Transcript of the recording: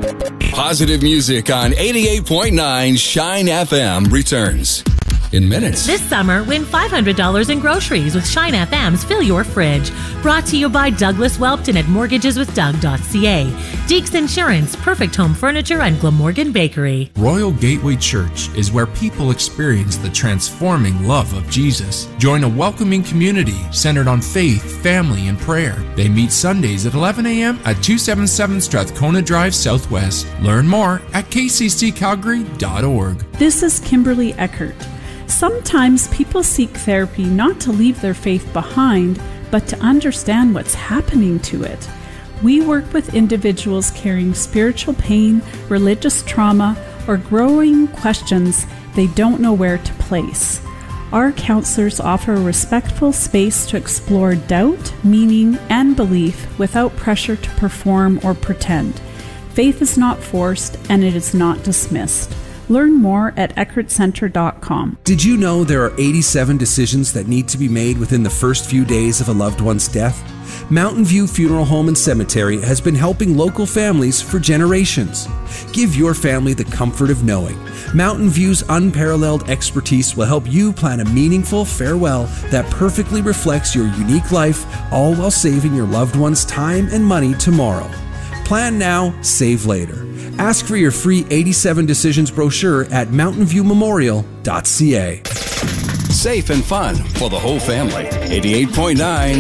Positive music on 88.9 Shine FM returns in minutes. This summer, win $500 in groceries with Shine FM's Fill Your Fridge. Brought to you by Douglas Welpton at mortgageswithdoug.ca, Deeks Insurance, Perfect Home Furniture, and Glamorgan Bakery. Royal Gateway Church is where people experience the transforming love of Jesus. Join a welcoming community centered on faith, family, and prayer. They meet Sundays at 11 a.m. at 277 Strathcona Drive Southwest. Learn more at kccalgary.org. This is Kimberly Eckert. Sometimes people seek therapy not to leave their faith behind, but to understand what's happening to it. We work with individuals carrying spiritual pain, religious trauma, or growing questions they don't know where to place. Our counselors offer a respectful space to explore doubt, meaning, and belief without pressure to perform or pretend. Faith is not forced, and it is not dismissed. Learn more at EckertCenter.com. Did you know there are 87 decisions that need to be made within the first few days of a loved one's death? Mountain View Funeral Home and Cemetery has been helping local families for generations. Give your family the comfort of knowing Mountain View's unparalleled expertise will help you plan a meaningful farewell that perfectly reflects your unique life, all while saving your loved one's time and money tomorrow. Plan now, save later. Ask for your free 87 Decisions brochure at mountainviewmemorial.ca. Safe and fun for the whole family. 88.9